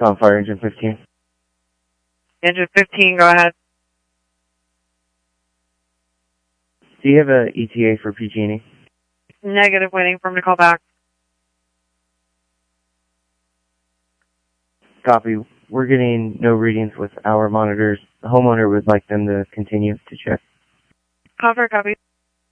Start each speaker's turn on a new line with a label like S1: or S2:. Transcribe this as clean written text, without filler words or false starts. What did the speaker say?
S1: Fire Engine 15.
S2: Engine 15, go ahead.
S1: Do you have a ETA for PG&E?
S2: Negative, waiting for him to call back.
S1: Copy. We're getting no readings with our monitors. The homeowner would like them to continue to check.
S2: Copy, copy.